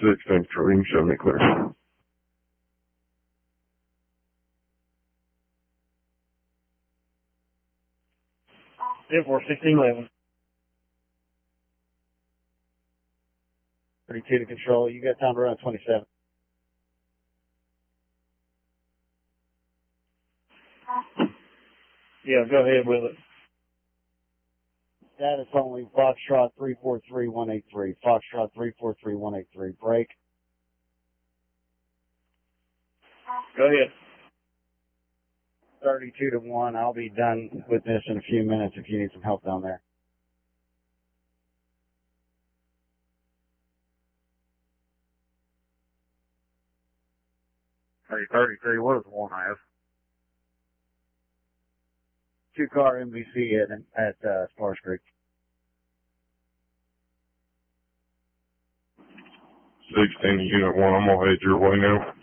16 Control, you can show me clear. 1611. 32 to Control. You got time to run 27. Yeah, go ahead with it. Status only Foxtrot 343183. Foxtrot 343183. Break. Go ahead. 32 to 1. I'll be done with this in a few minutes if you need some help down there. Hey, 33, what does one have? 2-car MVC at Spars Creek. 16 Unit 1, I'm gonna head your way now.